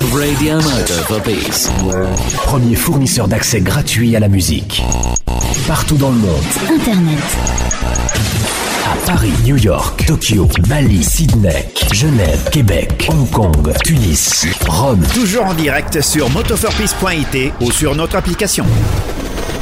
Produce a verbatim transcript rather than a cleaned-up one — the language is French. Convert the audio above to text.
Radio Moto for Peace. Premier fournisseur d'accès gratuit à la musique. Partout dans le monde. Internet. À Paris, New York, Tokyo, Bali, Sydney, Genève, Québec, Hong Kong, Tunis, Rome. Toujours en direct sur moto four peace point I T ou sur notre application.